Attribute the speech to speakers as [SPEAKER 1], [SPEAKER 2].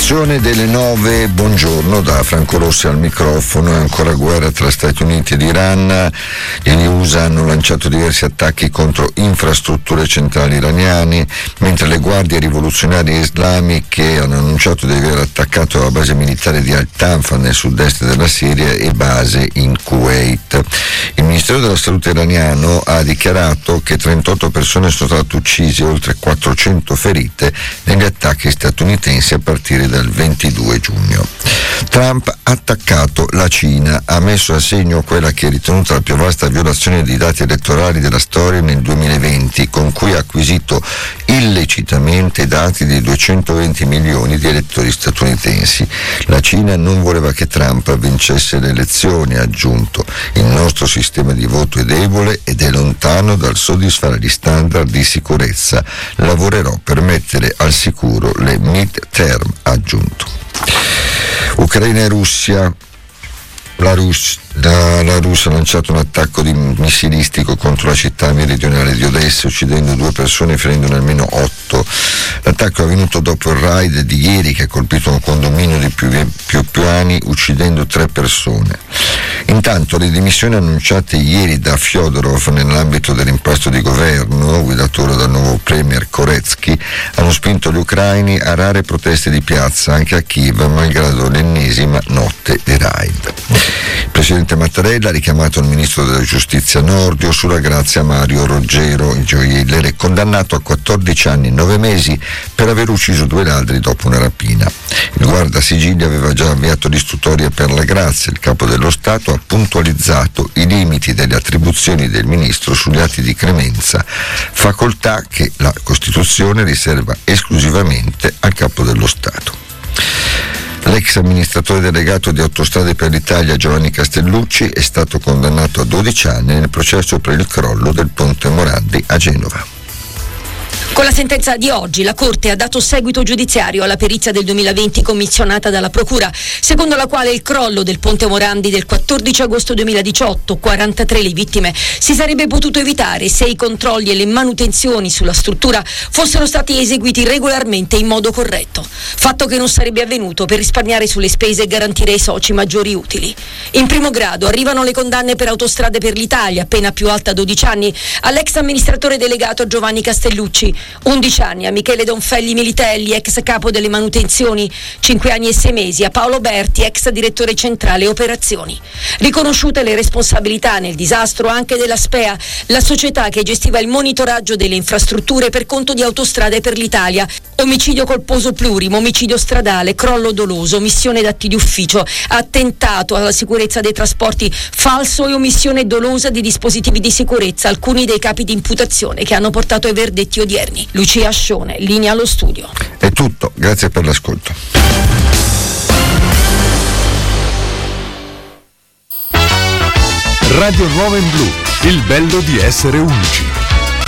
[SPEAKER 1] Edizione delle 9, buongiorno da Franco Rossi al microfono. È ancora guerra tra Stati Uniti ed Iran. Gli USA hanno lanciato diversi attacchi contro infrastrutture centrali iraniane, mentre le guardie rivoluzionarie islamiche hanno annunciato di aver attaccato la base militare di Al-Tanf nel sud-est della Siria e base in Kuwait. Il Ministero della Salute iraniano ha dichiarato che 38 persone sono state uccise e oltre 400 ferite negli attacchi statunitensi a partire dal 22 giugno. Trump ha attaccato la Cina, ha messo a segno quella che è ritenuta la più vasta violazione di dati elettorali della storia nel 2020, con cui ha acquisito illecitamente dati di 220 milioni di elettori statunitensi. La Cina non voleva che Trump vincesse le elezioni, ha aggiunto. Il nostro sistema di voto è debole ed è lontano dal soddisfare gli standard di sicurezza. Lavorerò per mettere al sicuro le mid-term, ha aggiunto. Ucraina e Russia. La Russia ha lanciato un attacco missilistico contro la città meridionale di Odessa, uccidendo 2 persone e ferendone almeno 8. L'attacco è avvenuto dopo il raid di ieri che ha colpito un condominio di più piani, uccidendo 3 persone. Intanto le dimissioni annunciate ieri da Fyodorov nell'ambito dell'impasto di governo, guidato ora dal nuovo premier Koretsky, hanno spinto gli ucraini a rare proteste di piazza anche a Kiev, malgrado l'ennesima notte di raid. Il presidente Mattarella ha richiamato il ministro della giustizia Nordio sulla grazia Mario Roggero, il gioielliere condannato a 14 anni e 9 mesi per aver ucciso 2 ladri dopo una rapina. Il guardasigilli aveva già avviato l'istruttoria per la grazia. Il capo dello Stato ha puntualizzato i limiti delle attribuzioni del ministro sugli atti di clemenza, facoltà che la Costituzione riserva esclusivamente al capo dello Stato. L'ex amministratore delegato di Autostrade per l'Italia Giovanni Castellucci è stato condannato a 12 anni nel processo per il crollo del ponte Morandi a Genova.
[SPEAKER 2] Con la sentenza di oggi la Corte ha dato seguito giudiziario alla perizia del 2020 commissionata dalla Procura, secondo la quale il crollo del ponte Morandi del 14 agosto 2018, 43 le vittime, si sarebbe potuto evitare se i controlli e le manutenzioni sulla struttura fossero stati eseguiti regolarmente in modo corretto, fatto che non sarebbe avvenuto per risparmiare sulle spese e garantire ai soci maggiori utili. In primo grado arrivano le condanne per Autostrade per l'Italia, pena più alta 12 anni, all'ex amministratore delegato Giovanni Castellucci, 11 anni a Michele Donfelli Militelli, ex capo delle manutenzioni, 5 anni e 6 mesi a Paolo Berti, ex direttore centrale operazioni. Riconosciute le responsabilità nel disastro anche della SPEA, la società che gestiva il monitoraggio delle infrastrutture per conto di Autostrade per l'Italia. Omicidio colposo plurimo, omicidio stradale, crollo doloso, omissione d'atti di ufficio, attentato alla sicurezza dei trasporti, falso e omissione dolosa di dispositivi di sicurezza, alcuni dei capi di imputazione che hanno portato ai verdetti odierni. Lucia Ascione, linea allo studio.
[SPEAKER 1] È tutto, grazie per l'ascolto.
[SPEAKER 3] Radio Nuova in Blu, il bello di essere unici.